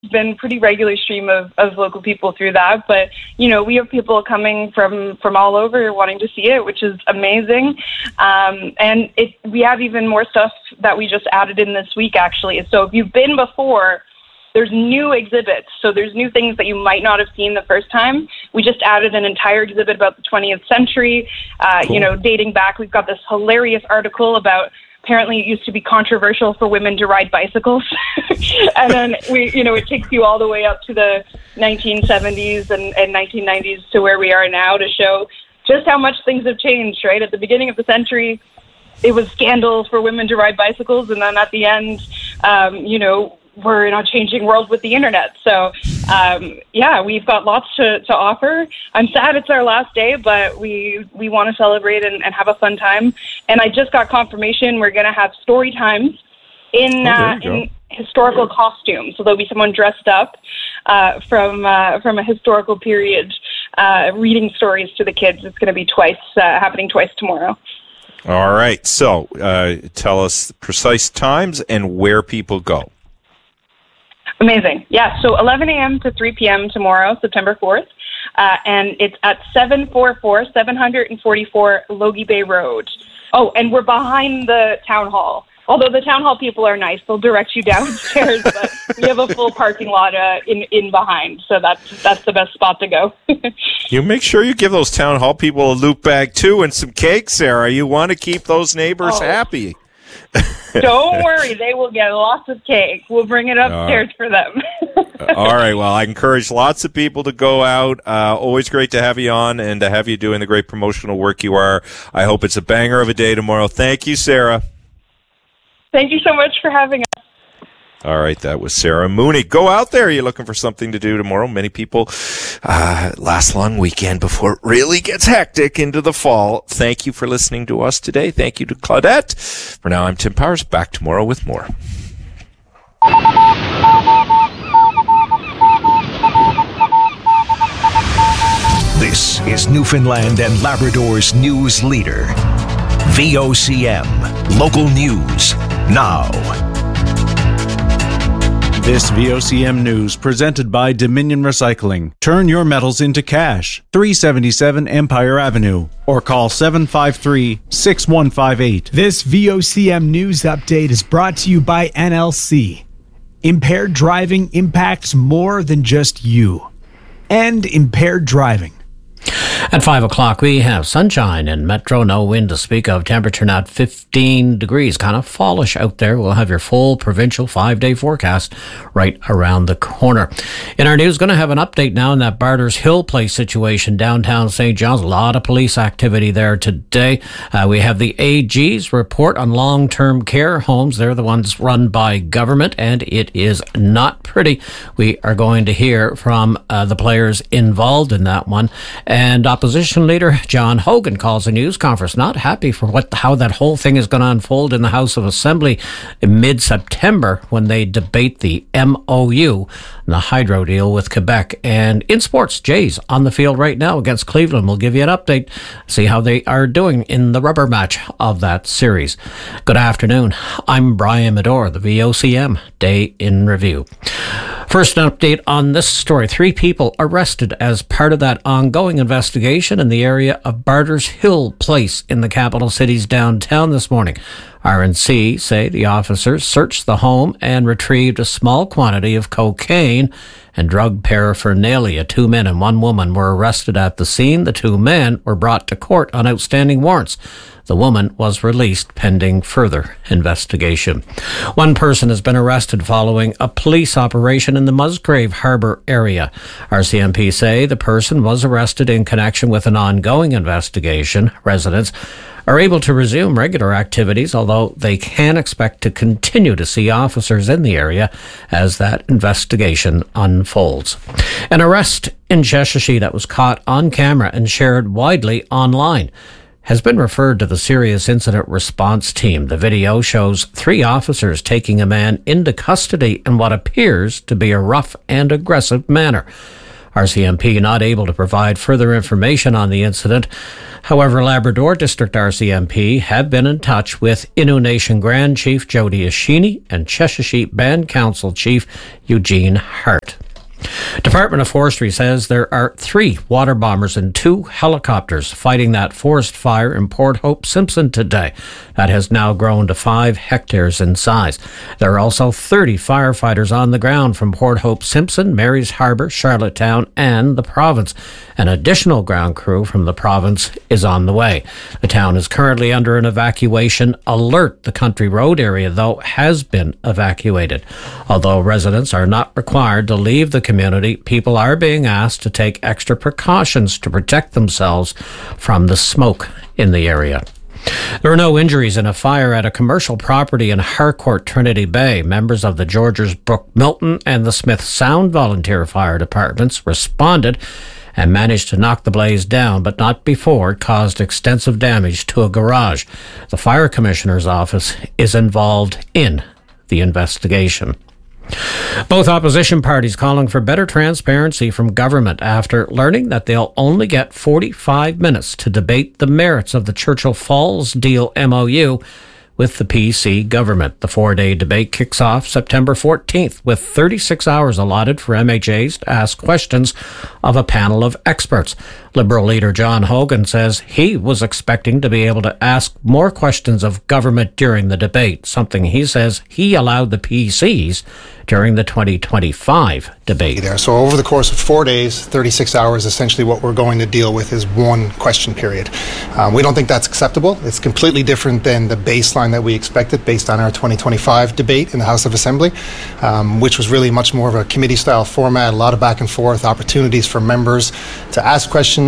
been pretty regular stream of local people through that. But, we have people coming from all over wanting to see it, which is amazing. And we have even more stuff that we just added in this week, actually. So if you've been before, there's new exhibits. So there's new things that you might not have seen the first time. We just added an entire exhibit about the 20th century, cool. Dating back. We've got this hilarious article about apparently it used to be controversial for women to ride bicycles. And then it takes you all the way up to the 1970s and 1990s to where we are now to show just how much things have changed, right? At the beginning of the century, it was scandal for women to ride bicycles. And then at the end, we're in a changing world with the internet. So, we've got lots to offer. I'm sad it's our last day, but we want to celebrate and have a fun time. And I just got confirmation we're going to have story times in historical costumes. So there'll be someone dressed up from a historical period reading stories to the kids. It's going to be happening twice tomorrow. All right. So tell us precise times and where people go. Amazing. Yeah, so 11 a.m. to 3 p.m. tomorrow, September 4th, and it's at 744 Logie Bay Road. Oh, and we're behind the town hall. Although the town hall people are nice, they'll direct you downstairs, but we have a full parking lot in behind, so that's the best spot to go. You make sure you give those town hall people a loot bag, too, and some cake, Sarah. You want to keep those neighbors happy. Don't worry, they will get lots of cake. We'll bring it upstairs for them. All right, well, I encourage lots of people to go out. Always great to have you on and to have you doing the great promotional work you are. I hope it's a banger of a day tomorrow. Thank you, Sarah. Thank you so much for having us. All right, that was Sarah Mooney. Go out there. You're looking for something to do tomorrow. Many people last long weekend before it really gets hectic into the fall. Thank you for listening to us today. Thank you to Claudette. For now, I'm Tim Powers. Back tomorrow with more. This is Newfoundland and Labrador's news leader. VOCM. Local news now. This VOCM news presented by Dominion Recycling. Turn your metals into cash. 377 Empire Avenue or call 753-6158. This VOCM news update is brought to you by NLC. Impaired driving impacts more than just you. And impaired driving. At 5 o'clock, we have sunshine in Metro. No wind to speak of. Temperature not 15 degrees. Kind of fallish out there. We'll have your full provincial 5-day forecast right around the corner. In our news, going to have an update now in that Barters Hill Place situation downtown St. John's. A lot of police activity there today. We have the AG's report on long-term care homes. They're the ones run by government, and it is not pretty. We are going to hear from the players involved in that one. And opposition leader John Hogan calls a news conference, not happy for how that whole thing is going to unfold in the House of Assembly in mid-September when they debate the MOU, the hydro deal with Quebec. And in sports, Jays on the field right now against Cleveland. We'll give you an update, see how they are doing in the rubber match of that series. Good afternoon. I'm Brian Medore, the VOCM Day in Review. First, an update on this story. 3 people arrested as part of that ongoing investigation in the area of Barters Hill Place in the capital city's downtown this morning. RNC say the officers searched the home and retrieved a small quantity of cocaine and drug paraphernalia. 2 men and 1 woman were arrested at the scene. The 2 men were brought to court on outstanding warrants. The woman was released pending further investigation. 1 person has been arrested following a police operation in the Musgrave Harbour area. RCMP say the person was arrested in connection with an ongoing investigation. Residents are able to resume regular activities, although they can expect to continue to see officers in the area as that investigation unfolds. An arrest in Sheshatshiu that was caught on camera and shared widely online has been referred to the Serious Incident Response Team. The video shows 3 officers taking a man into custody in what appears to be a rough and aggressive manner. RCMP not able to provide further information on the incident. However, Labrador District RCMP have been in touch with Innu Nation Grand Chief Jody Ashini and Cheshire Sheep Band Council Chief Eugene Hart. Department of Forestry says there are 3 water bombers and 2 helicopters fighting that forest fire in Port Hope Simpson today. That has now grown to 5 hectares in size. There are also 30 firefighters on the ground from Port Hope Simpson, Mary's Harbour, Charlottetown, and the province. An additional ground crew from the province is on the way. The town is currently under an evacuation alert. The Country Road area, though, has been evacuated. Although residents are not required to leave the community, people are being asked to take extra precautions to protect themselves from the smoke in the area. There are no injuries in a fire at a commercial property in Harcourt, Trinity Bay. Members of the Georges Brook Milton and the Smith Sound Volunteer Fire Departments responded and managed to knock the blaze down, but not before it caused extensive damage to a garage. The Fire Commissioner's office is involved in the investigation. Both opposition parties calling for better transparency from government after learning that they'll only get 45 minutes to debate the merits of the Churchill Falls deal MOU with the PC government. The 4-day debate kicks off September 14th with 36 hours allotted for MHAs to ask questions of a panel of experts. Liberal leader John Hogan says he was expecting to be able to ask more questions of government during the debate, something he says he allowed the PCs during the 2025 debate. So over the course of 4 days, 36 hours, essentially what we're going to deal with is one question period. We don't think that's acceptable. It's completely different than the baseline that we expected based on our 2025 debate in the House of Assembly, which was really much more of a committee-style format, a lot of back and forth, opportunities for members to ask questions.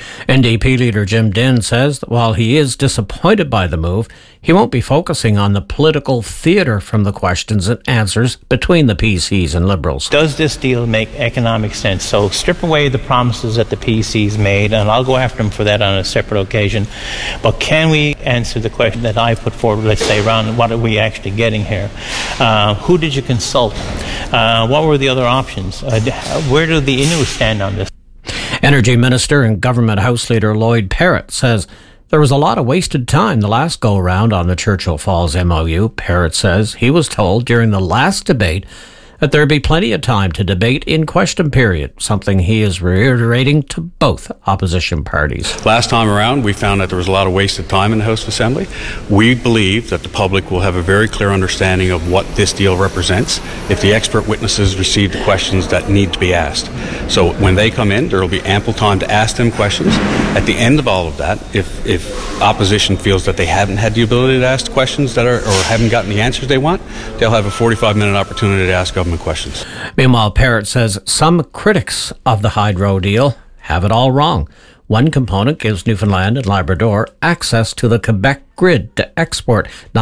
NDP leader Jim Dinn says that while he is disappointed by the move, he won't be focusing on the political theatre from the questions and answers between the PCs and Liberals. Does this deal make economic sense? So strip away the promises that the PCs made, and I'll go after them for that on a separate occasion. But can we answer the question that I put forward, let's say, around what are we actually getting here? Who did you consult? What were the other options? Where do the Innu stand on this? Energy Minister and Government House Leader Lloyd Parrott says there was a lot of wasted time the last go-around on the Churchill Falls MOU. Parrott says he was told during the last debate that there'd be plenty of time to debate in question period, something he is reiterating to both opposition parties. Last time around, we found that there was a lot of wasted time in the House of Assembly. We believe that the public will have a very clear understanding of what this deal represents if the expert witnesses receive the questions that need to be asked. So when they come in, there will be ample time to ask them questions. At the end of all of that, if opposition feels that they haven't had the ability to ask questions that are, or haven't gotten the answers they want, they'll have a 45-minute opportunity to ask government questions. Meanwhile, Parrott says some critics of the hydro deal have it all wrong. One component gives Newfoundland and Labrador access to the Quebec grid to export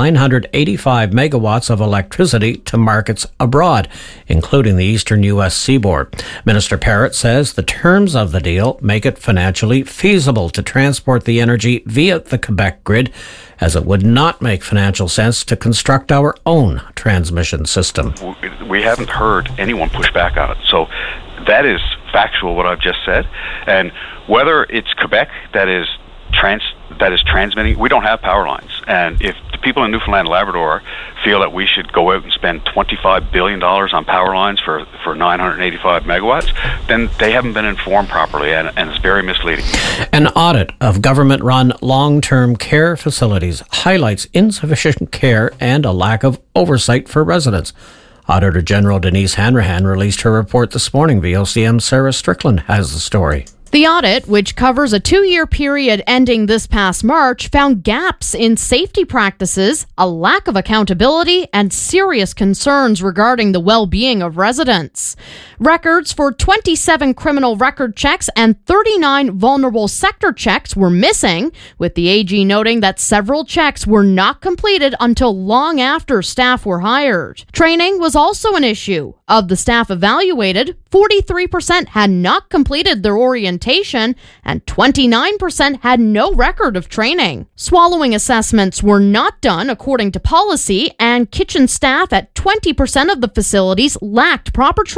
985 megawatts of electricity to markets abroad, including the eastern U.S. seaboard. Minister Parrott says the terms of the deal make it financially feasible to transport the energy via the Quebec grid, as it would not make financial sense to construct our own transmission system. We haven't heard anyone push back on it. So that is factual, what I've just said. And whether it's Quebec that is transmitting, we don't have power lines. And if the people in Newfoundland and Labrador feel that we should go out and spend $25 billion on power lines for 985 megawatts, then they haven't been informed properly, and it's very misleading. An audit of government-run long-term care facilities highlights insufficient care and a lack of oversight for residents. Auditor General Denise Hanrahan released her report this morning. VOCM's Sarah Strickland has the story. The audit, which covers a 2-year period ending this past March, found gaps in safety practices, a lack of accountability, and serious concerns regarding the well-being of residents. Records for 27 criminal record checks and 39 vulnerable sector checks were missing, with the AG noting that several checks were not completed until long after staff were hired. Training was also an issue. Of the staff evaluated, 43% had not completed their orientation and 29% had no record of training. Swallowing assessments were not done according to policy, and kitchen staff at 20% of the facilities lacked proper training to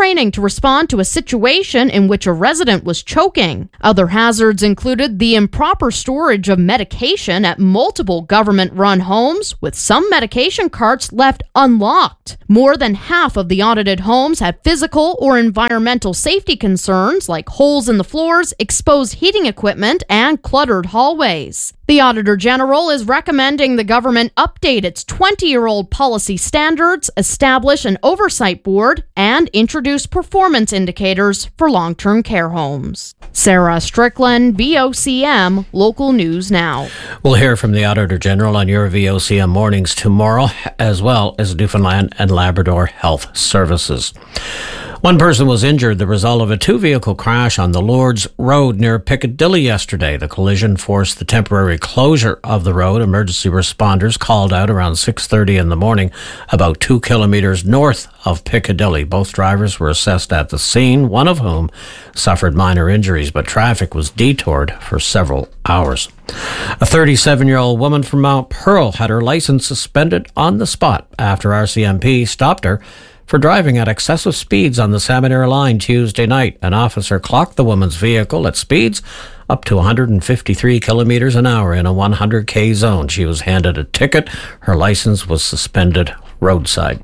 respond to a situation in which a resident was choking. Other hazards included the improper storage of medication at multiple government-run homes, with some medication carts left unlocked. More than half of the audited homes had physical or environmental safety concerns like holes in the floors, exposed heating equipment, and cluttered hallways. The Auditor General is recommending the government update its 20-year-old policy standards, establish an oversight board, and introduce performance indicators for long-term care homes. Sarah Strickland, VOCM, Local News Now. We'll hear from the Auditor General on your VOCM mornings tomorrow, as well as Newfoundland and Labrador Health Services. One person was injured the result of a two-vehicle crash on the Lourdes Road near Piccadilly yesterday. The collision forced the temporary closure of the road. Emergency responders called out around 6:30 in the morning, about 2 kilometers north of Piccadilly. Both drivers were assessed at the scene, one of whom suffered minor injuries, but traffic was detoured for several hours. A 37-year-old woman from Mount Pearl had her license suspended on the spot after RCMP stopped her for driving at excessive speeds on the Salmon Line Tuesday night. An officer clocked the woman's vehicle at speeds up to 153 kilometers an hour in a 100k zone. She was handed a ticket. Her license was suspended roadside.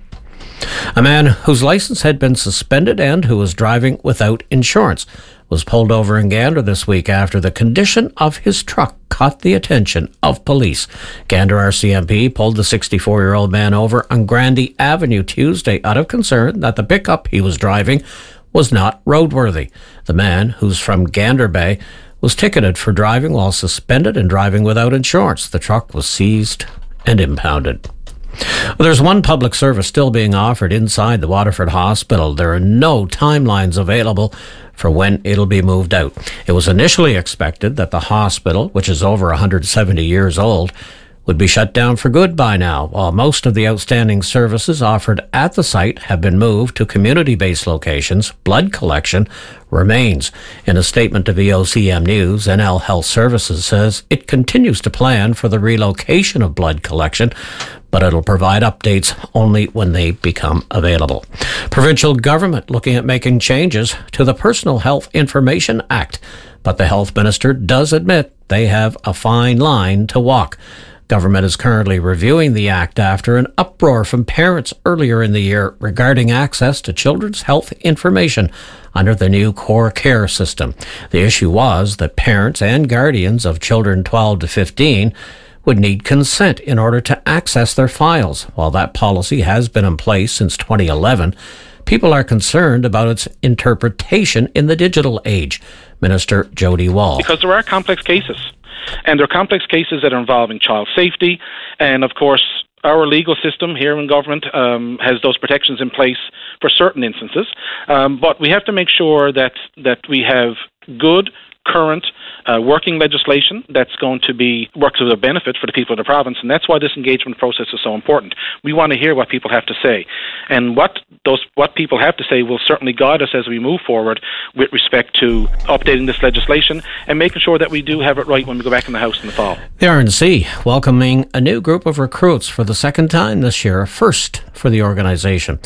A man whose license had been suspended and who was driving without insurance was pulled over in Gander this week after the condition of his truck caught the attention of police. Gander RCMP pulled the 64-year-old man over on Grandy Avenue Tuesday out of concern that the pickup he was driving was not roadworthy. The man, who's from Gander Bay, was ticketed for driving while suspended and driving without insurance. The truck was seized and impounded. Well, there's one public service still being offered inside the Waterford Hospital. There are no timelines available for when it'll be moved out. It was initially expected that the hospital, which is over 170 years old, would be shut down for good by now, while most of the outstanding services offered at the site have been moved to community-based locations. Blood collection remains. In a statement to VOCM News, NL Health Services says it continues to plan for the relocation of blood collection, but it'll provide updates only when they become available. Provincial government looking at making changes to the Personal Health Information Act, but the health minister does admit they have a fine line to walk. Government is currently reviewing the act after an uproar from parents earlier in the year regarding access to children's health information under the new Core Care system. The issue was that parents and guardians of children 12 to 15 would need consent in order to access their files. While that policy has been in place since 2011, people are concerned about its interpretation in the digital age. Minister Jody Wall. Because there are complex cases. And there are complex cases that are involving child safety. And, of course, our legal system here in government has those protections in place for certain instances. But we have to make sure that we have good, current, working legislation that's going to work to the benefit for the people of the province. And that's why this engagement process is so important. We want to hear what people have to say. And what people have to say will certainly guide us as we move forward with respect to updating this legislation and making sure that we do have it right when we go back in the House in the fall. The RNC welcoming a new group of recruits for the second time this year, a first for the organisation.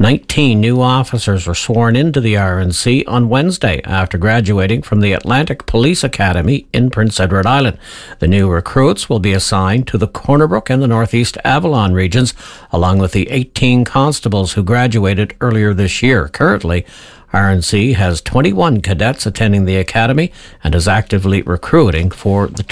19 new officers were sworn into the RNC on Wednesday after graduating from the Atlantic Police Academy in Prince Edward Island. The new recruits will be assigned to the Corner Brook and the Northeast Avalon regions, along with the 18 constables who graduated earlier this year. Currently, RNC has 21 cadets attending the academy and is actively recruiting for the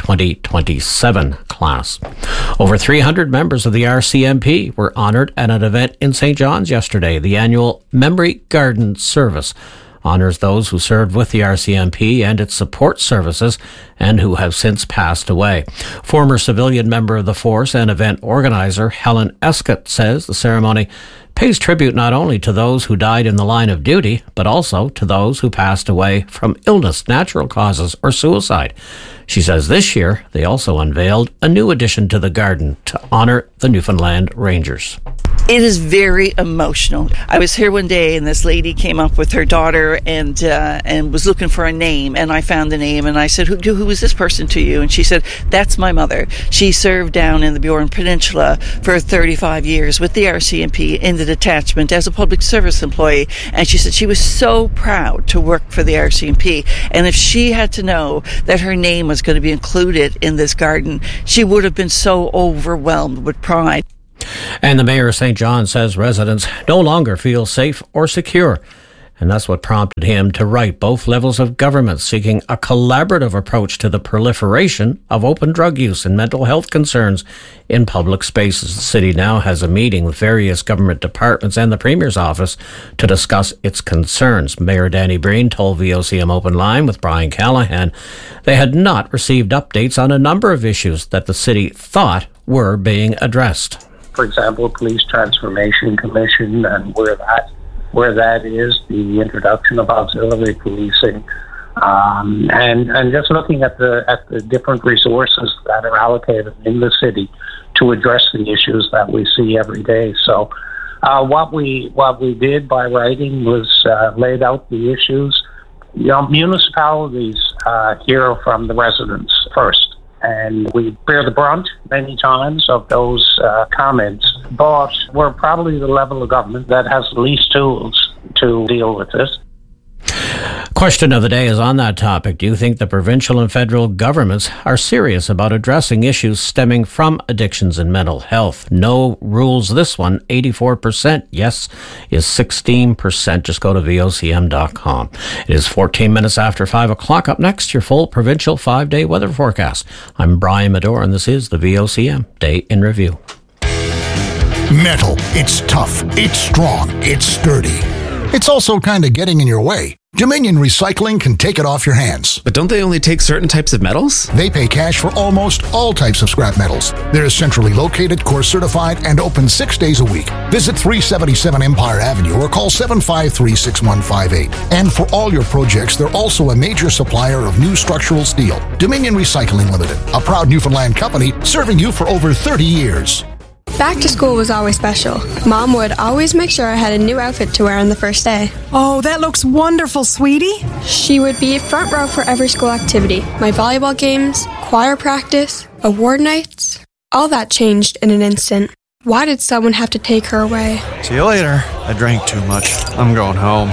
2027 class. Over 300 members of the RCMP were honoured at an event in St. John's yesterday. The annual Memory Garden Service honours those who served with the RCMP and its support services and who have since passed away. Former civilian member of the force and event organiser Helen Escott says the ceremony pays tribute not only to those who died in the line of duty, but also to those who passed away from illness, natural causes, or suicide. She says this year they also unveiled a new addition to the garden to honour the Newfoundland Rangers. It is very emotional. I was here one day and this lady came up with her daughter and was looking for a name, and I found the name and I said, who is this person to you? And she said, that's my mother. She served down in the Bjorn Peninsula for 35 years with the RCMP in the the detachment as a public service employee, and she said she was so proud to work for the RCMP, and if she had to know that her name was going to be included in this garden, she would have been so overwhelmed with pride. And the mayor of St. John says residents no longer feel safe or secure. And that's what prompted him to write both levels of government seeking a collaborative approach to the proliferation of open drug use and mental health concerns in public spaces. The city now has a meeting with various government departments and the Premier's office to discuss its concerns. Mayor Danny Breen told VOCM Open Line with Brian Callahan they had not received updates on a number of issues that the city thought were being addressed. For example, Police Transformation Commission and where that is, the introduction of auxiliary policing, and just looking at the different resources that are allocated in the city to address the issues that we see every day. So what we did by writing was laid out the issues. Municipalities hear from the residents first, and we bear the brunt many times of those comments, but we're probably the level of government that has the least tools to deal with this. Question of the day is on that topic. Do you think the provincial and federal governments are serious about addressing issues stemming from addictions and mental health? No rules this one, 84%. Yes is 16%. Just go to VOCM.com. It is 14 minutes after 5 o'clock. Up next, your full provincial 5-day weather forecast. I'm Brian Medor, and this is the VOCM Day in Review. Metal. It's tough. It's strong. It's sturdy. It's also kind of getting in your way. Dominion Recycling can take it off your hands. But don't they only take certain types of metals? They pay cash for almost all types of scrap metals. They're centrally located, course certified, and open 6 days a week. Visit 377 Empire Avenue or call 753-6158. And for all your projects, they're also a major supplier of new structural steel. Dominion Recycling Limited, a proud Newfoundland company serving you for over 30 years. Back to school was always special. Mom would always make sure I had a new outfit to wear on the first day. Oh, that looks wonderful, sweetie. She would be front row for every school activity. My volleyball games, choir practice, award nights. All that changed in an instant. Why did someone have to take her away? See you later. I drank too much. I'm going home.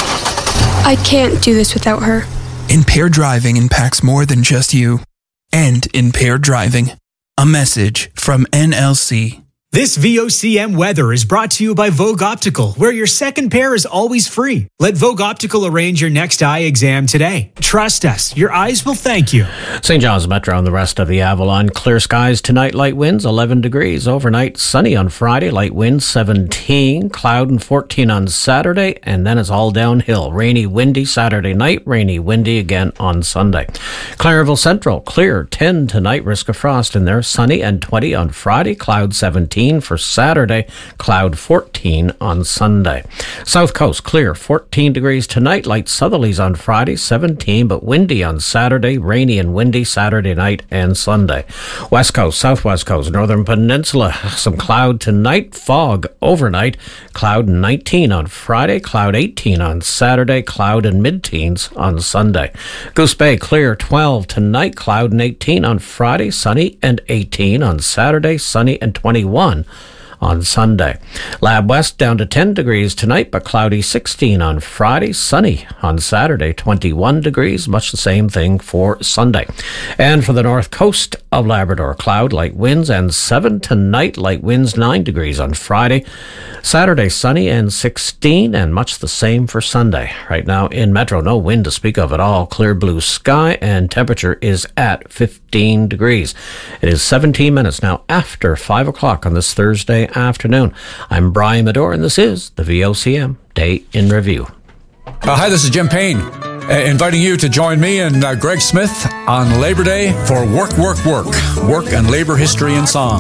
I can't do this without her. Impaired driving impacts more than just you. End impaired driving. A message from NLC. This VOCM weather is brought to you by Vogue Optical, where your second pair is always free. Let Vogue Optical arrange your next eye exam today. Trust us, your eyes will thank you. St. John's Metro and the rest of the Avalon. Clear skies tonight, light winds, 11 degrees. Overnight, sunny on Friday, light winds, 17. Cloud and 14 on Saturday, and then it's all downhill. Rainy, windy Saturday night, rainy, windy again on Sunday. Clairville Central, clear, 10 tonight, risk of frost in there. Sunny and 20 on Friday, cloud 17 for Saturday, cloud 14 on Sunday. South Coast, clear, 14 degrees tonight, light southerlies on Friday, 17, but windy on Saturday, rainy and windy Saturday night and Sunday. West Coast, Southwest Coast, Northern Peninsula, some cloud tonight, fog overnight, cloud 19 on Friday, cloud 18 on Saturday, cloud and mid-teens on Sunday. Goose Bay, clear, 12 tonight, cloud and 18 on Friday, sunny and 18 on Saturday, sunny and 21 on Sunday. Lab West down to 10 degrees tonight, but cloudy 16 on Friday, sunny on Saturday, 21 degrees, much the same thing for Sunday. And for the north coast of Labrador, cloud, light winds, and 7 tonight, light winds, 9 degrees on Friday. Saturday, sunny and 16, and much the same for Sunday. Right now in Metro, no wind to speak of at all, clear blue sky, and temperature is at 15 degrees. It is 17 minutes now after 5 o'clock on this Thursday afternoon. I'm Brian Medor, and this is the VOCM Day in Review. Hi, this is Jim Payne, inviting you to join me and Greg Smith on Labor Day for Work, Work, Work. Work and labor history and song.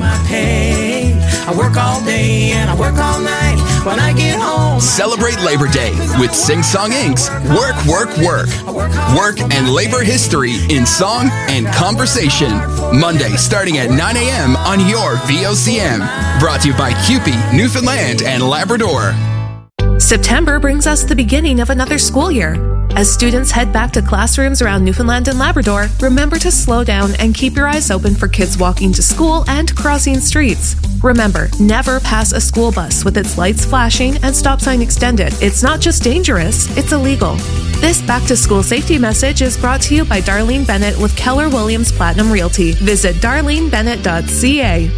I work all day and I work all night. When I get home, celebrate Labor Day with Sing Song Inc.'s Work, Work, Work. Work and labor history in song and conversation. Monday starting at 9 a.m. on your VOCM. Brought to you by CUPE, Newfoundland and Labrador. September brings us the beginning of another school year. As students head back to classrooms around Newfoundland and Labrador, remember to slow down and keep your eyes open for kids walking to school and crossing streets. Remember, never pass a school bus with its lights flashing and stop sign extended. It's not just dangerous, it's illegal. This back-to-school safety message is brought to you by Darlene Bennett with Keller Williams Platinum Realty. Visit darlenebennett.ca.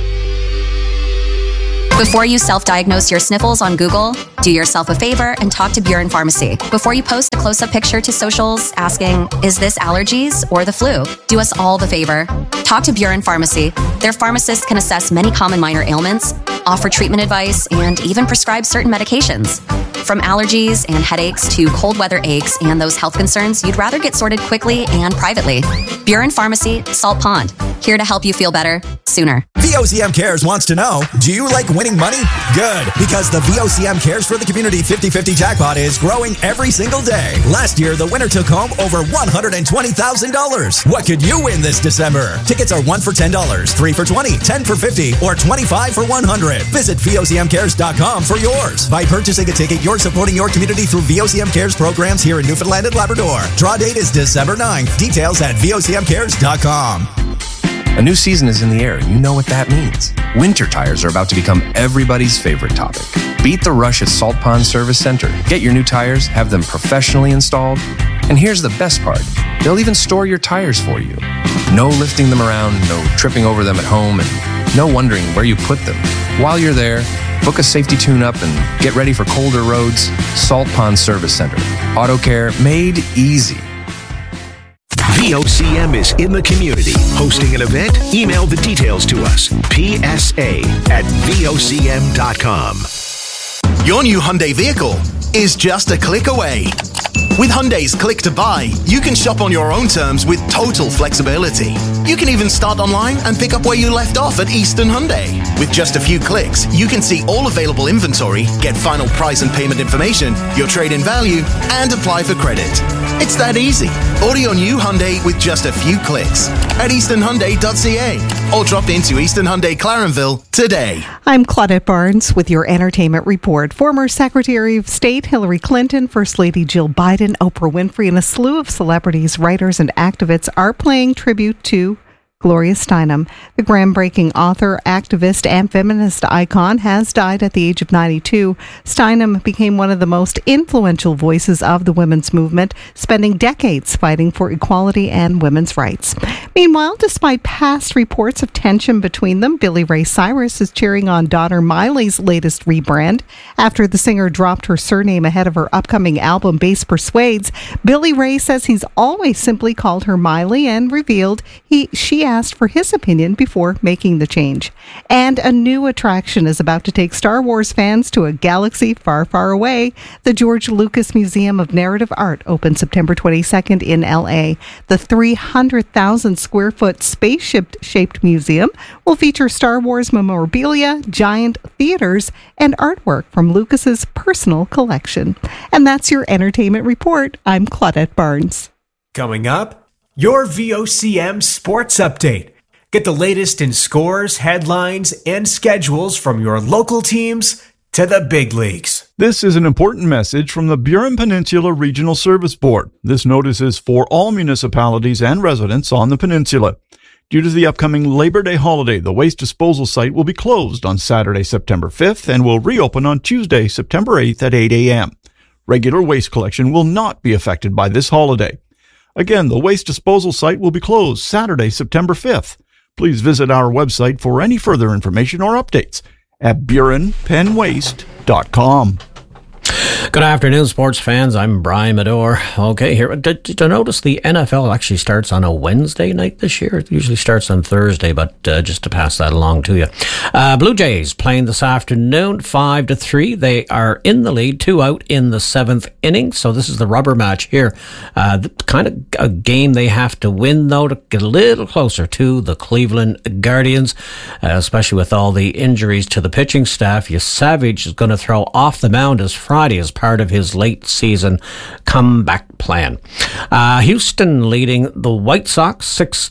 Before you self-diagnose your sniffles on Google, do yourself a favor and talk to Buren Pharmacy. Before you post a close-up picture to socials asking, is this allergies or the flu? Do us all the favor. Talk to Buren Pharmacy. Their pharmacists can assess many common minor ailments, offer treatment advice, and even prescribe certain medications. From allergies and headaches to cold weather aches and those health concerns, you'd rather get sorted quickly and privately. Buren Pharmacy, Salt Pond. Here to help you feel better sooner. VOCM Cares wants to know, do you like winning money? Good, because the VOCM Cares for the Community 50-50 jackpot is growing every single day. Last year, the winner took home over $120,000. What could you win this December? Tickets are 1 for $10, 3 for $20, 10 for $50, or 25 for $100. Visit VOCMCares.com for yours. By purchasing a ticket, you're supporting your community through VOCM Cares programs here in Newfoundland and Labrador. Draw date is December 9th. Details at VOCMCares.com. A new season is in the air, and you know what that means. Winter tires are about to become everybody's favorite topic. Beat the rush at Salt Pond Service Center. Get your new tires, have them professionally installed, and here's the best part. They'll even store your tires for you. No lifting them around, no tripping over them at home, and no wondering where you put them. While you're there, book a safety tune-up and get ready for colder roads. Salt Pond Service Center. Auto care made easy. VOCM is in the community. Hosting an event? Email the details to us. PSA@VOCM.com. Your new Hyundai vehicle is just a click away. With Hyundai's Click to Buy, you can shop on your own terms with total flexibility. You can even start online and pick up where you left off at Eastern Hyundai. With just a few clicks, you can see all available inventory, get final price and payment information, your trade-in value, and apply for credit. It's that easy. Order your new Hyundai with just a few clicks at easternhyundai.ca or drop into Eastern Hyundai Clarenville today. I'm Claudette Barnes with your entertainment report. Former Secretary of State Hillary Clinton, First Lady Jill Biden, Oprah Winfrey, and a slew of celebrities, writers, and activists are paying tribute to Gloria Steinem. The groundbreaking author, activist, and feminist icon has died at the age of 92. Steinem became one of the most influential voices of the women's movement, spending decades fighting for equality and women's rights. Meanwhile, despite past reports of tension between them, Billy Ray Cyrus is cheering on daughter Miley's latest rebrand. After the singer dropped her surname ahead of her upcoming album, Bass Persuades, Billy Ray says he's always simply called her Miley and revealed she asked for his opinion before making the change. And a new attraction is about to take Star Wars fans to a galaxy far, far away. The George Lucas Museum of Narrative Art opens September 22nd in LA. The 300,000 square foot spaceship-shaped museum will feature Star Wars memorabilia, giant theaters, and artwork from Lucas's personal collection. And that's your entertainment report. I'm Claudette Barnes. Coming up, your VOCM Sports Update. Get the latest in scores, headlines, and schedules from your local teams to the big leagues. This is an important message from the Buren Peninsula Regional Service Board. This notice is for all municipalities and residents on the peninsula. Due to the upcoming Labor Day holiday, the waste disposal site will be closed on Saturday, September 5th and will reopen on Tuesday, September 8th at 8 a.m. Regular waste collection will not be affected by this holiday. Again, the waste disposal site will be closed Saturday, September 5th. Please visit our website for any further information or updates at burenpenwaste.com. Good afternoon, sports fans. I'm Brian Medore. Okay, here. Did you notice the NFL actually starts on a Wednesday night this year? It usually starts on Thursday, but just to pass that along to you. Blue Jays playing this afternoon, 5-3. They are in the lead, 2 out in the 7th inning. So this is the rubber match here. The kind of a game they have to win, though, to get a little closer to the Cleveland Guardians, especially with all the injuries to the pitching staff. Savage is going to throw off the mound as Friday as part of his late season comeback plan. Houston leading the White Sox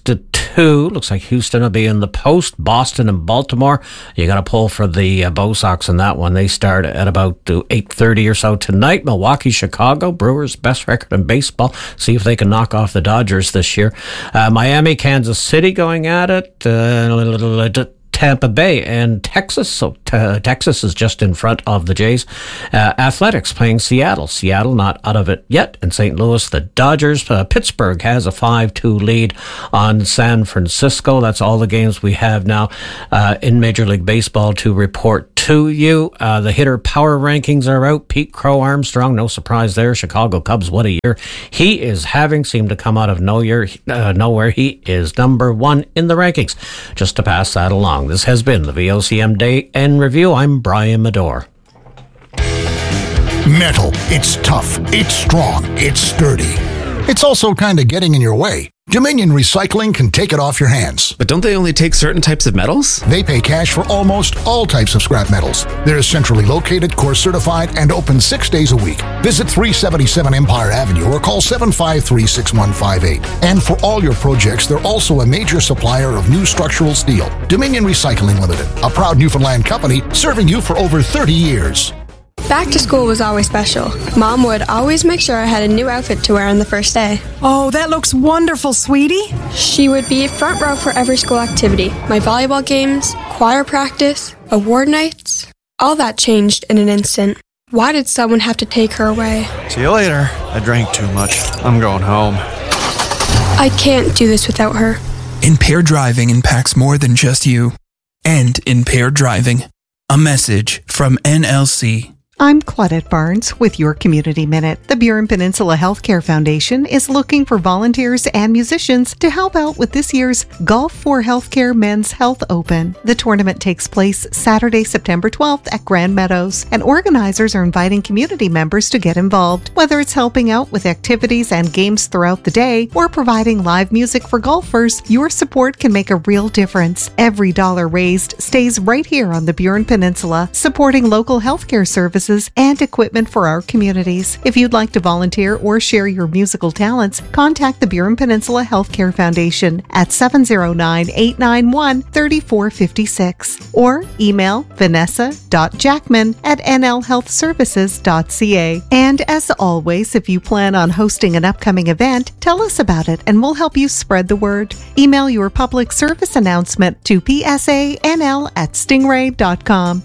6-2. Looks like Houston will be in the post. Boston and Baltimore. You got to pull for the Bo Sox in that one. They start at about 8:30 or so tonight. Milwaukee, Chicago. Brewers best record in baseball. See if they can knock off the Dodgers this year. Miami, Kansas City going at it. Tampa Bay and Texas. So Texas is just in front of the Jays. Athletics playing Seattle. Seattle not out of it yet. In St. Louis, the Dodgers. Pittsburgh has a 5-2 lead on San Francisco. That's all the games we have now in Major League Baseball to report to you. The hitter power rankings are out. Pete Crow Armstrong, no surprise there. Chicago Cubs, what a year he is having. Seemed to come out of nowhere. He is number one in the rankings. Just to pass that along. This has been the VOCM Day in Review. I'm Brian Medore. Metal. It's tough. It's strong. It's sturdy. It's also kind of getting in your way. Dominion Recycling can take it off your hands. But don't they only take certain types of metals? They pay cash for almost all types of scrap metals. They're centrally located, course certified, and open 6 days a week. Visit 377 Empire Avenue or call 753-6158. And for all your projects, they're also a major supplier of new structural steel. Dominion Recycling Limited, a proud Newfoundland company serving you for over 30 years. Back to school was always special. Mom would always make sure I had a new outfit to wear on the first day. Oh, that looks wonderful, sweetie. She would be front row for every school activity. My volleyball games, choir practice, award nights. All that changed in an instant. Why did someone have to take her away? See you later. I drank too much. I'm going home. I can't do this without her. Impaired driving impacts more than just you. End impaired driving. A message from NLC. I'm Claudette Barnes with your Community Minute. The Burin Peninsula Healthcare Foundation is looking for volunteers and musicians to help out with this year's Golf for Healthcare Men's Health Open. The tournament takes place Saturday, September 12th at Grand Meadows, and organizers are inviting community members to get involved, whether it's helping out with activities and games throughout the day or providing live music for golfers. Your support can make a real difference. Every dollar raised stays right here on the Burin Peninsula, supporting local healthcare services and equipment for our communities. If you'd like to volunteer or share your musical talents, contact the Burin Peninsula Healthcare Foundation at 709-891-3456 or email vanessa.jackman@nlhealthservices.ca. And as always, if you plan on hosting an upcoming event, tell us about it and we'll help you spread the word. Email your public service announcement to psanl@stingray.com.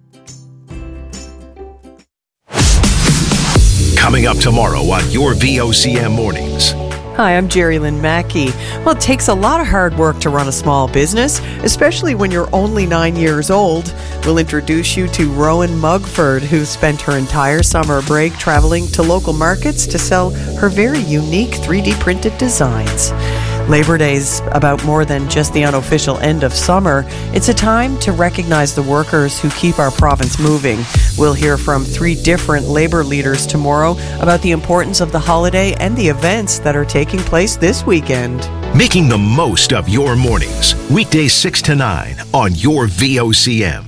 Coming up tomorrow on your VOCM Mornings. Hi, I'm Jerry Lynn Mackey. Well, it takes a lot of hard work to run a small business, especially when you're only 9 years old. We'll introduce you to Rowan Mugford, who spent her entire summer break traveling to local markets to sell her very unique 3D printed designs. Labor Day's about more than just the unofficial end of summer. It's a time to recognize the workers who keep our province moving. We'll hear from 3 different labor leaders tomorrow about the importance of the holiday and the events that are taking place this weekend. Making the most of your mornings. Weekdays 6 to 9 on your VOCM.